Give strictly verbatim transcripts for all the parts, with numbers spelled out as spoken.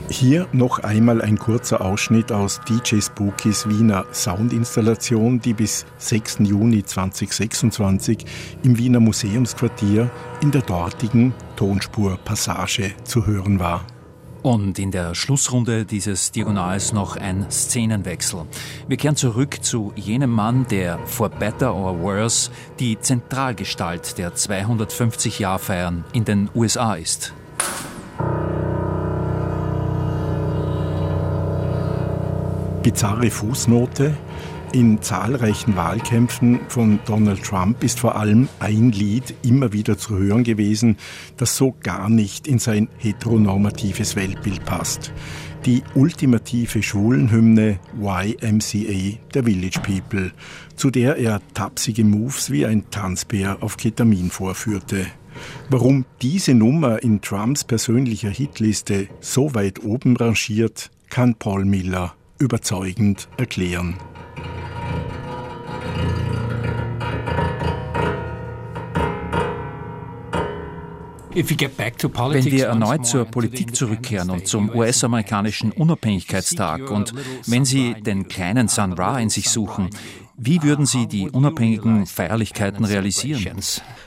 Hier noch einmal ein kurzer Ausschnitt aus D J Spookys Wiener Soundinstallation, die bis sechsten Juni zweitausendsechsundzwanzig im Wiener Museumsquartier in der dortigen Tonspurpassage zu hören war. Und in der Schlussrunde dieses Diagonals noch ein Szenenwechsel. Wir kehren zurück zu jenem Mann, der for better or worse die Zentralgestalt der zweihundertfünfzig-Jahr-Feiern in den U S A ist. Bizarre Fußnote: In zahlreichen Wahlkämpfen von Donald Trump ist vor allem ein Lied immer wieder zu hören gewesen, das so gar nicht in sein heteronormatives Weltbild passt. Die ultimative Schwulenhymne Y M C A der Village People, zu der er tapsige Moves wie ein Tanzbär auf Ketamin vorführte. Warum diese Nummer in Trumps persönlicher Hitliste so weit oben rangiert, kann Paul Miller überzeugend erklären. Wenn wir erneut zur Politik zurückkehren und zum U S-amerikanischen Unabhängigkeitstag und wenn Sie den kleinen Sun Ra in sich suchen, wie würden Sie die unabhängigen Feierlichkeiten realisieren?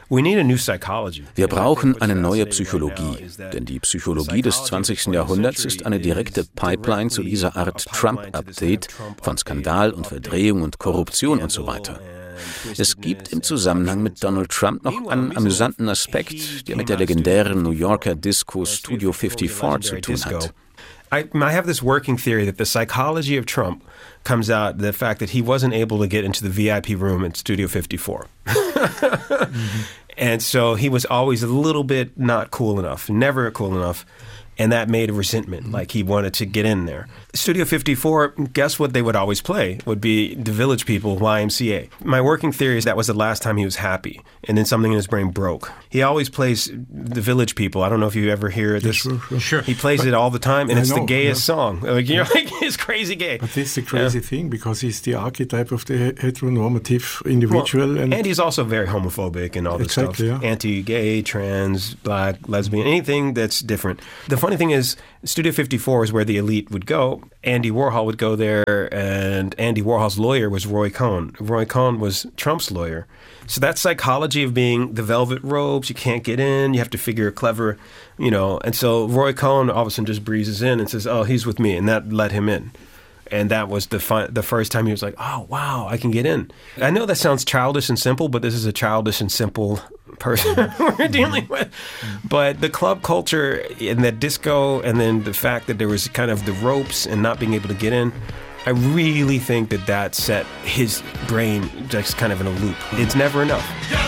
Wir brauchen eine neue Psychologie, denn die Psychologie des zwanzigsten Jahrhunderts ist eine direkte Pipeline zu dieser Art Trump-Update von Skandal und Verdrehung und Korruption und so weiter. Es gibt im Zusammenhang mit Donald Trump noch einen amüsanten Aspekt, der mit der legendären New Yorker Disco Studio fifty-four zu tun hat. I, I have this working theory that the psychology of Trump comes out the fact that he wasn't able to get into the V I P room at Studio fifty-four. mm-hmm. And so he was always a little bit not cool enough, never cool enough. And that made a resentment, like he wanted to get in there. Studio fifty-four, guess what they would always play? Would be the Village People, Y M C A. My working theory is that was the last time he was happy, and then something in his brain broke. He always plays the Village People. I don't know if you ever hear this. Yeah, sure, sure. He plays but it all the time, and I it's know, the gayest yeah. song. Like, you're like, it's crazy gay. But this is the crazy yeah. thing, because he's the archetype of the heteronormative individual. Well, and, and he's also very homophobic and all this exactly, stuff. Yeah. Anti-gay, trans, black, lesbian, anything that's different. The funny thing is, Studio fifty-four is where the elite would go. Andy Warhol would go there, and Andy Warhol's lawyer was Roy Cohn. Roy Cohn was Trump's lawyer. So that psychology of being the velvet robes, you can't get in, you have to figure a clever, you know. And so Roy Cohn all of a sudden just breezes in and says, oh, he's with me, and that let him in. And that was the fun, the first time he was like, oh, wow, I can get in. I know that sounds childish and simple, but this is a childish and simple person we're dealing with. But the club culture and the disco and then the fact that there was kind of the ropes and not being able to get in, I really think that that set his brain just kind of in a loop. It's never enough.